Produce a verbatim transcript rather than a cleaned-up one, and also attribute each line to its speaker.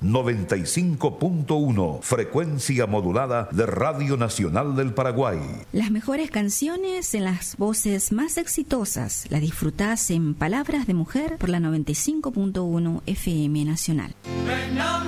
Speaker 1: noventa y cinco punto uno, frecuencia modulada de Radio Nacional del Paraguay.
Speaker 2: Las mejores canciones en las voces más exitosas las disfrutás en Palabras de Mujer por la noventa y cinco punto uno F M Nacional.